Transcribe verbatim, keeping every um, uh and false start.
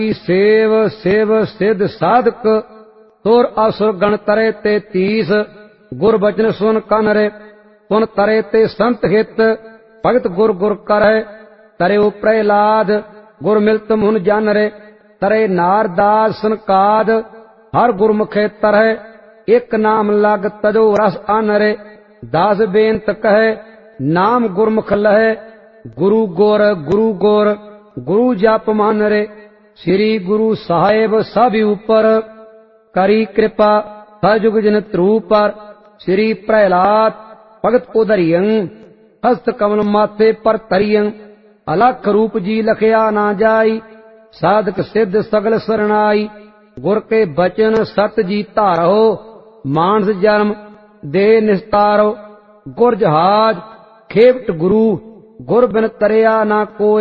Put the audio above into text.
save save सिद्ध साधक तुर असुर गण तरे ते तीस गुर बचन सुन कन रे सुन तरे ते संत हित भगत गुर गुर करे तरे प्रहलाद गुर मिलत मुन जन रे तरे नारदास सनकाद हर गुरमुखे तरह एक नाम लग तजो रस अन रे दास बेनत कहे नाम गुरमुख लहे गुरु गोर गुरु गोर गुरु जप मन रे श्री गुरु साहेब सब ऊपर करी कृपा सजुग जन ध्रु पर श्री प्रहलाद भगत उदरियं हस्त कमल माथे पर तरियं अलख रूप जी लखया ना जाई साधक सिद्ध सगल सरनाई गुर के बचन सत जी धारो मानस जन्म दे निस्तारो गुर जहाज खेवट गुरु गुर बिन तरया ना कोय